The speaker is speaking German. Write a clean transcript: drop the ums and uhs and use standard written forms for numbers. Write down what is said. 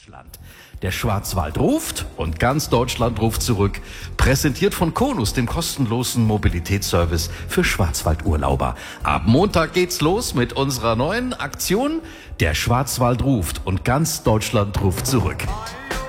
Deutschland. Der Schwarzwald ruft und ganz Deutschland ruft zurück. Präsentiert von Konus, dem kostenlosen Mobilitätsservice für Schwarzwaldurlauber. Ab Montag geht's los mit unserer neuen Aktion. Der Schwarzwald ruft und ganz Deutschland ruft zurück.